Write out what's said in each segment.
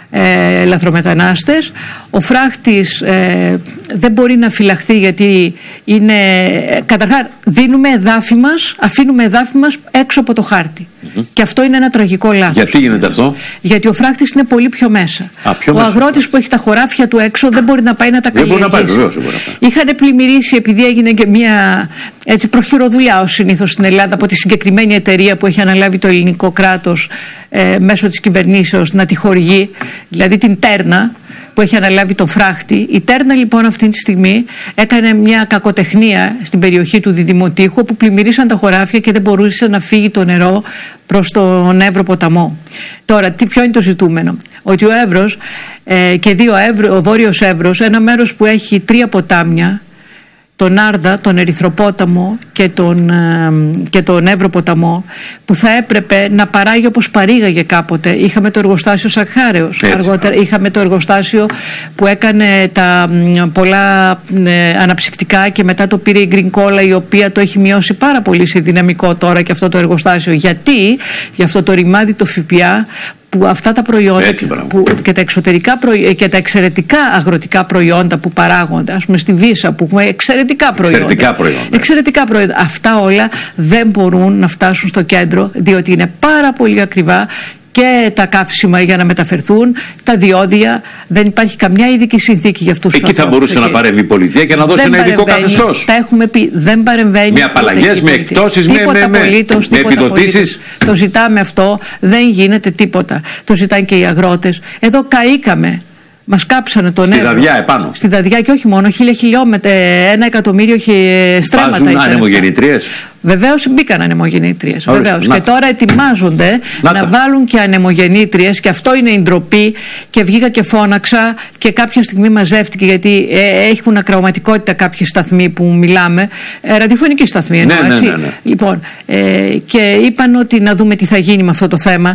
λαθρομετανάστες. Ο φράχτης δεν μπορεί να φυλαχθεί γιατί είναι, καταρχάς δίνουμε εδάφη μας, αφήνουμε εδάφη μας έξω από το χάρτη. Και αυτό είναι ένα τραγικό λάθος. Γιατί γίνεται αυτό? Γιατί ο φράχτης είναι πολύ πιο μέσα. Πιο αγρότης που έχει τα χωράφια του έξω δεν μπορεί να πάει να τα καλλιεργήσει. Είχαν πλημμυρίσει επειδή έγινε και μια προχειροδουλειά ως συνήθως στην Ελλάδα από τη συγκεκριμένη εταιρεία που έχει αναλάβει το ελληνικό κράτος μέσω της κυβερνήσεως να τη χορηγεί, δηλαδή την Τέρνα που έχει αναλάβει τον φράχτη. Η Τέρνα λοιπόν αυτή τη στιγμή έκανε μια κακοτεχνία στην περιοχή του Διδημοτήχου όπου πλημμυρίσαν τα χωράφια και δεν μπορούσε να φύγει το νερό προς τον Εύρο ποταμό. Τώρα, ποιο είναι το ζητούμενο? Ότι ο Εύρος και ο Βόρειος Εύρος, ένα μέρος που έχει 3 ποτάμια, τον Άρδα, τον Ερυθροπόταμο και τον Εύρο ποταμό, που θα έπρεπε να παράγει όπως παρήγαγε κάποτε. Είχαμε το εργοστάσιο Σακχάρεως, αργότερα είχαμε το εργοστάσιο που έκανε τα πολλά αναψυκτικά και μετά το πήρε η Γκρινκόλα, η οποία το έχει μειώσει πάρα πολύ σε δυναμικό τώρα και αυτό το εργοστάσιο. Γιατί? Για αυτό το ρημάδι το ΦΠΑ, που αυτά τα προϊόντα και τα εξωτερικά και τα εξαιρετικά αγροτικά προϊόντα που παράγονται, ας πούμε στη Βύσσα που έχουμε εξαιρετικά προϊόντα, αυτά όλα δεν μπορούν να φτάσουν στο κέντρο, διότι είναι πάρα πολύ ακριβά και τα καύσιμα για να μεταφερθούν, τα διόδια, δεν υπάρχει καμιά ειδική συνθήκη για αυτούς τους ανθρώπους. Εκεί θα μπορούσε να παρέμβει η πολιτεία και να δώσει ένα ειδικό καθεστώς. Τα έχουμε πει, δεν παρεμβαίνει. Με απαλλαγές, με εκτόσεις, με επιδοτήσεις. Το ζητάμε αυτό, δεν γίνεται τίποτα. Το ζητάνε και οι αγρότες. Εδώ καήκαμε. Μας κάψανε τον Εύρο. Στη Δαδιά επάνω. Στη Δαδιά και όχι μόνο, 1.000 χιλιόμετρα, 1 εκατομμύριο στρέμματα. Βάζουν ανεμογεννήτριες. Βεβαίως μπήκαν ανεμογεννήτριες. Βεβαίως. Και τώρα ετοιμάζονται να βάλουν και ανεμογεννήτριες, και αυτό είναι η ντροπή. Και βγήκα και φώναξα και κάποια στιγμή μαζεύτηκε, γιατί έχουν ακραωματικότητα κάποιοι σταθμοί που μιλάμε. Ραδιοφωνική σταθμή εννοώ. Ναι. Λοιπόν, και είπαν ότι να δούμε τι θα γίνει με αυτό το θέμα.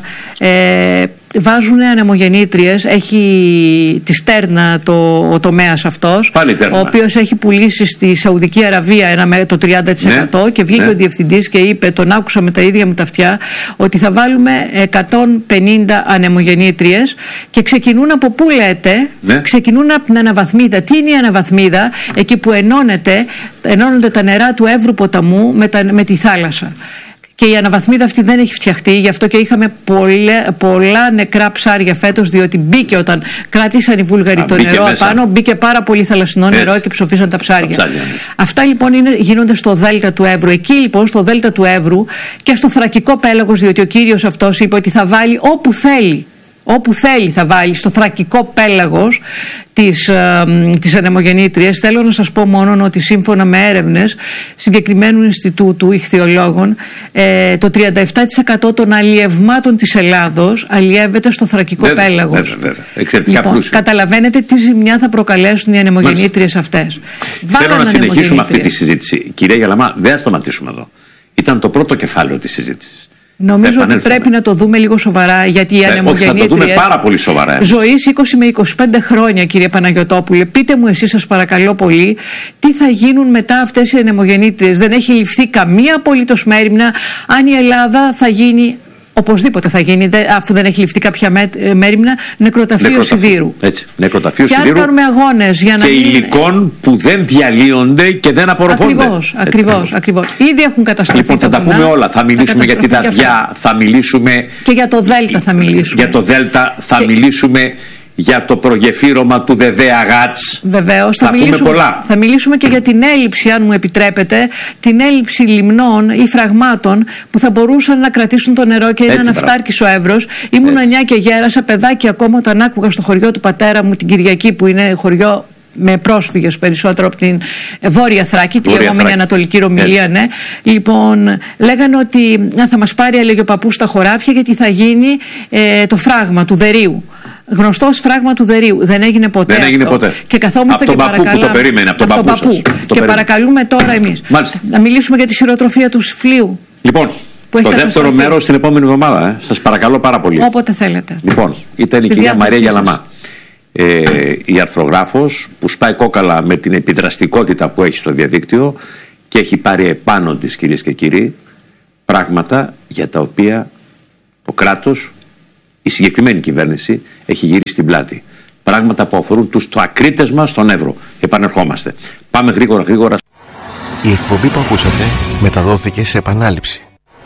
Βάζουν ανεμογεννήτριες, έχει τη Στέρνα ο τομέας αυτός, ο οποίος έχει πουλήσει στη Σαουδική Αραβία το 30% και βγήκε ο διευθυντής και είπε, τον άκουσα με τα ίδια μου τα αυτιά, ότι θα βάλουμε 150 ανεμογεννήτριες και ξεκινούν από πού λέτε? Ξεκινούν από την αναβαθμίδα. Τι είναι η αναβαθμίδα? Εκεί που ενώνονται τα νερά του Εύρου ποταμού με τη θάλασσα. Και η αναβαθμίδα αυτή δεν έχει φτιαχτεί, γι' αυτό και είχαμε πολλά νεκρά ψάρια φέτος, διότι μπήκε όταν κράτησαν οι Βούλγαροι το νερό απάνω, μπήκε πάρα πολύ θαλασσινό νερό και ψοφίσαν τα ψάρια. Αυτά λοιπόν γίνονται στο Δέλτα του Εύρου. Εκεί λοιπόν στο Δέλτα του Εύρου και στο Θρακικό πέλαγος, διότι ο κύριος αυτός είπε ότι θα βάλει όπου θέλει. Όπου θέλει θα βάλει στο Θρακικό πέλαγος τις ανεμογεννήτριες. Θέλω να σας πω μόνο ότι σύμφωνα με έρευνες συγκεκριμένου Ινστιτούτου Ιχθυολόγων, το 37% των αλλιευμάτων της Ελλάδος αλλιεύεται στο Θρακικό πέλαγος. Εξαιρετικά πλούσιο. Καταλαβαίνετε τι ζημιά θα προκαλέσουν οι ανεμογεννήτριες αυτές. Θέλω να συνεχίσουμε αυτή τη συζήτηση. Κυρία Γιαλαμά, δεν θα σταματήσουμε εδώ. Ήταν το πρώτο κεφάλαιο της συζήτησης. Νομίζω ότι πρέπει να το δούμε λίγο σοβαρά, γιατί οι ανεμογεννήτριες. Θα το δούμε πάρα πολύ σοβαρά. Ζωής 20 με 25 χρόνια, κύριε Παναγιωτόπουλε. Πείτε μου εσείς, σας παρακαλώ πολύ, τι θα γίνουν μετά αυτές οι ανεμογεννήτριες? Δεν έχει ληφθεί καμία απολύτως μέριμνα αν η Ελλάδα θα γίνει. Οπωσδήποτε θα γίνει, αφού δεν έχει ληφθεί κάποια μέριμνα, νεκροταφείο σιδήρου. Έτσι, νεκροταφείο σιδήρου. Και αν κάνουμε αγώνες για να. Και υλικών που δεν διαλύονται και δεν απορροφώνται. Ακριβώς. Ήδη έχουν καταστραφεί. Λοιπόν, θα τα πούμε όλα. Θα μιλήσουμε για τη Δαδιά, θα μιλήσουμε. Και για το Δέλτα θα μιλήσουμε. Για το Δέλτα θα μιλήσουμε. Για το προγεφύρωμα του Δεδέα Γάτς. Βεβαίως, θα πούμε πολλά. Θα μιλήσουμε και για την έλλειψη, αν μου επιτρέπετε, την έλλειψη λιμνών ή φραγμάτων που θα μπορούσαν να κρατήσουν το νερό και είναι αναφτάρκης ο Εύρος. Ήμουν 9 και γέρασα, παιδάκι ακόμα, όταν άκουγα στο χωριό του πατέρα μου την Κυριακή, που είναι χωριό με πρόσφυγες περισσότερο από την Βόρεια Θράκη, τη λεγόμενη Ανατολική Ρωμυλία, ναι. Λοιπόν, λέγανε ότι θα μας πάρει, έλεγε ο παππούς, στα χωράφια, γιατί θα γίνει το φράγμα του Δερίου. Γνωστός φράγμα του Δερίου. Δεν έγινε ποτέ. Δεν έγινε ποτέ. Και καθόμαστε και παρακαλάμε. Από τον παππού που το περίμενε, από τον παππού σας. Και παρακαλούμε τώρα εμείς να μιλήσουμε για τη σειροτροφία του Σφλίου. Λοιπόν, το δεύτερο μέρος την επόμενη εβδομάδα. Σας παρακαλώ πάρα πολύ. Όποτε θέλετε. Λοιπόν, ήταν η κυρία Μαρία Γιαλαμά. Η αρθρογράφος που σπάει κόκαλα με την επιδραστικότητα που έχει στο διαδίκτυο και έχει πάρει επάνω της, κυρίες και κύριοι, πράγματα για τα οποία το κράτος η συγκεκριμένη κυβέρνηση έχει γυρίσει την πλάτη. Πράγματα που αφορούν τους ακρίτες μας στον Εύρο. Επανερχόμαστε. Πάμε γρήγορα. Η εκπομπή που ακούσατε μεταδόθηκε σε επανάληψη.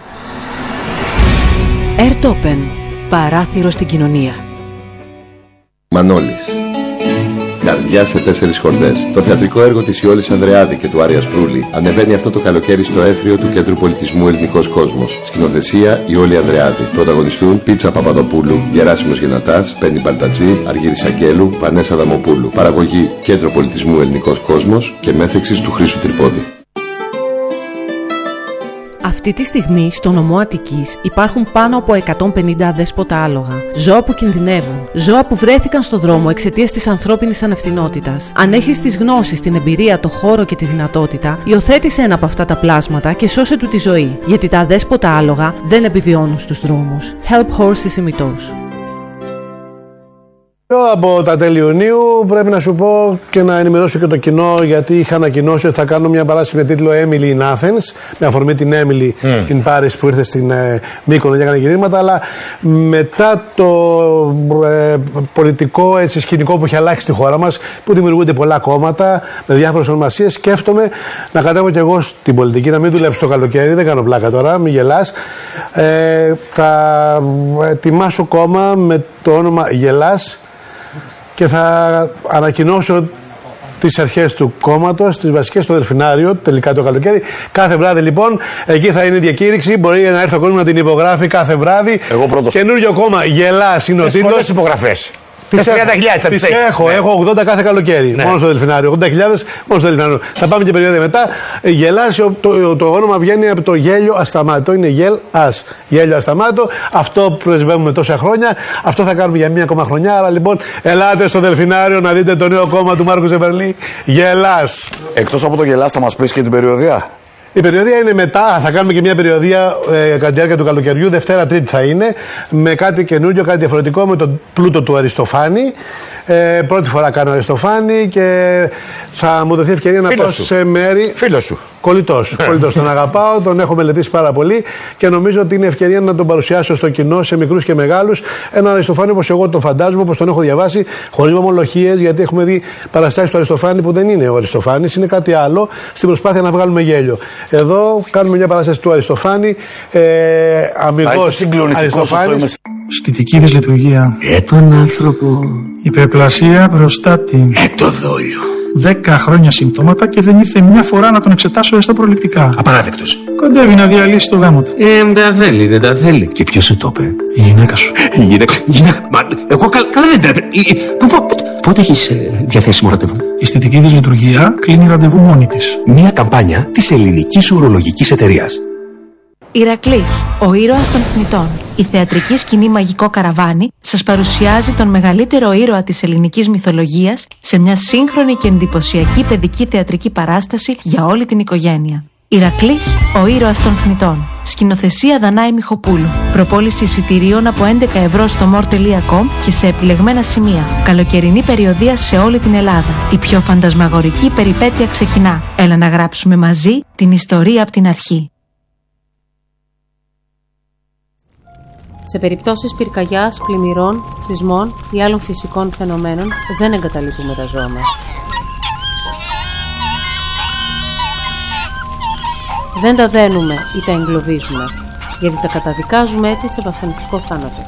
Airtopen. Παράθυρο στην κοινωνία. Μανώλης. Καρδιά σε 4 χορδές. Το θεατρικό έργο της Ιόλης Ανδρεάδη και του Άρια Σπρούλη ανεβαίνει αυτό το καλοκαίρι στο Έθριο του Κέντρου Πολιτισμού Ελληνικός Κόσμος. Σκηνοθεσία Ιόλη Ανδρεάδη. Πρωταγωνιστούν Πίτσα Παπαδοπούλου, Γεράσιμος Γενατάς, Πέννη Μπαλτατζή, Αργύρης Αγγέλου, Βανέσα Δαμοπούλου. Παραγωγή Κέντρο Πολιτισμού Ελληνικός Κόσμος και μέθεξης του Χρήστου Τρυπόδη. Αυτή τη στιγμή στο νομό Αττικής υπάρχουν πάνω από 150 αδέσποτα άλογα. Ζώα που κινδυνεύουν. Ζώα που βρέθηκαν στο δρόμο εξαιτίας της ανθρώπινης ανευθυνότητας. Αν έχεις τις γνώσεις, την εμπειρία, το χώρο και τη δυνατότητα, υιοθέτησε ένα από αυτά τα πλάσματα και σώσε του τη ζωή. Γιατί τα αδέσποτα άλογα δεν επιβιώνουν στους δρόμους. Help Horses ημιτός. Από τα τέλη Ιουνίου πρέπει να σου πω και να ενημερώσω και το κοινό, γιατί είχα ανακοινώσει ότι θα κάνω μια παράσταση με τίτλο Emily in Athens, με αφορμή την Emily in Paris που ήρθε στην Μύκονο και έκανε γυρίσματα, αλλά μετά το πολιτικό σκηνικό που έχει αλλάξει στη χώρα μας, που δημιουργούνται πολλά κόμματα με διάφορες ονομασίες, σκέφτομαι να κατέβω και εγώ στην πολιτική, να μην δουλέψω το καλοκαίρι, δεν κάνω πλάκα τώρα, μην γελάς. Θα ετοιμάσω κόμμα με το όνομα Γελάς και θα ανακοινώσω τις αρχές του κόμματος, τις βασικές στο Δελφινάριο, τελικά το καλοκαίρι. Κάθε βράδυ λοιπόν, εκεί θα είναι η διακήρυξη. Μπορεί να έρθει ο κόσμος να την υπογράφει κάθε βράδυ. Εγώ πρώτος. Καινούριο κόμμα, Γελάς είναι ο τίτλος. Πολλές υπογραφές. Τις 30.000 τις έχω, έχω 80 κάθε καλοκαίρι. Ναι. Μόνο στο Δελφινάριο. 80.000 μόνο στο Δελφινάριο. Θα πάμε και περίοδο μετά. Γελάς, το όνομα βγαίνει από το γέλιο ασταμάτο. Είναι γελάς. Γέλιο ασταμάτο. Αυτό πρεσβεύουμε τόσα χρόνια. Αυτό θα κάνουμε για μία ακόμα χρονιά. Άρα λοιπόν, ελάτε στο Δελφινάριο να δείτε το νέο κόμμα του Μάρκου Ζεμπερλή. Γελάς. Εκτός από το Γελάς, θα μας πεις και την περιοδία. Η περιοδία είναι μετά, θα κάνουμε και μια περιοδία κατά τη διάρκεια του καλοκαιριού, Δευτέρα Τρίτη θα είναι, με κάτι καινούριο, κάτι διαφορετικό, με τον πλούτο του Αριστοφάνη. Πρώτη φορά κάνω Αριστοφάνη και θα μου δοθεί ευκαιρία να πάω σε μέρη. Φίλος σου. Κολλητός. Τον αγαπάω, τον έχω μελετήσει πάρα πολύ και νομίζω ότι είναι ευκαιρία να τον παρουσιάσω στο κοινό, σε μικρούς και μεγάλους. Έναν Αριστοφάνη όπως εγώ τον φαντάζομαι, όπως τον έχω διαβάσει, χωρίς ομολογίες, γιατί έχουμε δει παραστάσεις του Αριστοφάνη που δεν είναι ο Αριστοφάνης, είναι κάτι άλλο, στην προσπάθεια να βγάλουμε γέλιο. Εδώ κάνουμε μια παράσταση του Αριστοφάνη, αμιγός Αριστοφάνης. Στιτική δυσλειτουργία. Τον άνθρωπο. Υπερπλασία προστάτη. Το δόλιο. 10 χρόνια συμπτώματα και δεν ήρθε μια φορά να τον εξετάσω έστω προληπτικά. Απαράδεκτος. Κοντεύει να διαλύσει το γάμο του. Δεν τα θέλει, δεν τα θέλει. Και ποιος σου το είπε? Η γυναίκα σου. Η γυναίκα. Μα εγώ καλά δεν τρέπε. Πότε έχεις διαθέσιμο ραντεβού? Η στιτική δυσλειτουργία κλείνει ραντεβού μόνη της. Μια καμπάνια της ελληνικής ουρολογικής εταιρείας. Ηρακλής, ο ήρωας των θνητών. Η θεατρική σκηνή Μαγικό Καραβάνι σας παρουσιάζει τον μεγαλύτερο ήρωα της ελληνικής μυθολογίας σε μια σύγχρονη και εντυπωσιακή παιδική θεατρική παράσταση για όλη την οικογένεια. Ηρακλής, ο ήρωας των θνητών. Σκηνοθεσία Δανάη Μιχοπούλου. Προπόληση εισιτηρίων από 11 ευρώ στο more.com και σε επιλεγμένα σημεία. Καλοκαιρινή περιοδεία σε όλη την Ελλάδα. Η πιο φαντασμαγορική περιπέτεια ξεκινά. Έλα να γράψουμε μαζί την ιστορία από την αρχή. Σε περιπτώσεις πυρκαγιάς, πλημμυρών, σεισμών ή άλλων φυσικών φαινομένων δεν εγκαταλείπουμε τα ζώα μας. Δεν τα δένουμε ή τα εγκλωβίζουμε, γιατί τα καταδικάζουμε έτσι σε βασανιστικό θάνατο.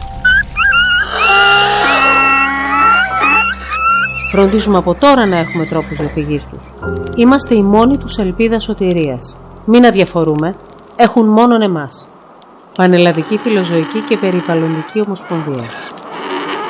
Φροντίζουμε από τώρα να έχουμε τρόπους διαφυγής τους. Είμαστε η μόνη τους ελπίδα σωτηρίας. Μην αδιαφορούμε, έχουν μόνον εμάς. Πανελλαδική Φιλοζωική και Περιβαλλοντική Ομοσπονδία.